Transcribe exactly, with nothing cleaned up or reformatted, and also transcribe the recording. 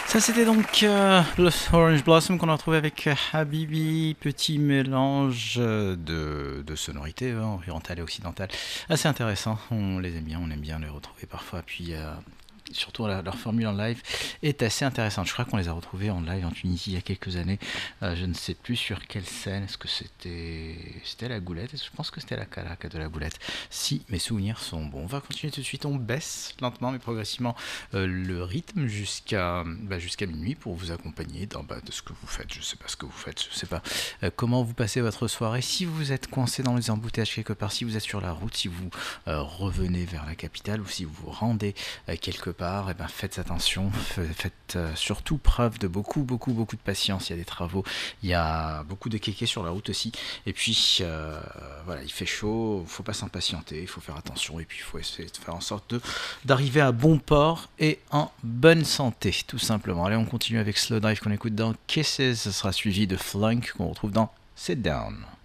Ça c'était donc euh, le Orange Blossom qu'on a retrouvé avec euh, Habibi, petit mélange euh, de, de sonorités hein, orientales et occidentales, assez intéressant, on les aime bien, on aime bien les retrouver parfois, puis euh, surtout la- leur formule en live est assez intéressante. Je crois qu'on les a retrouvés en live en Tunisie il y a quelques années. Euh, je ne sais plus sur quelle scène. Est-ce que c'était c'était la Goulette? Je pense que c'était la Caraca de la Goulette. Si mes souvenirs sont bons. On va continuer tout de suite. On baisse lentement mais progressivement euh, le rythme jusqu'à bah, jusqu'à minuit pour vous accompagner dans bah, de ce que vous faites. Je sais pas ce que vous faites. Je sais pas euh, comment vous passez votre soirée. Si vous êtes coincé dans les embouteillages quelque part, si vous êtes sur la route, si vous euh, revenez vers la capitale ou si vous vous rendez euh, quelque part, et ben faites attention, faites euh, surtout preuve de beaucoup, beaucoup, beaucoup de patience. Il y a des travaux, il y a beaucoup de kékés sur la route aussi. Et puis, euh, voilà, il fait chaud, il faut pas s'impatienter, il faut faire attention et puis il faut essayer de faire en sorte de, d'arriver à bon port et en bonne santé, tout simplement. Allez, on continue avec Slow Dive qu'on écoute dans Kisses, ce sera suivi de Flunk qu'on retrouve dans Sit Down.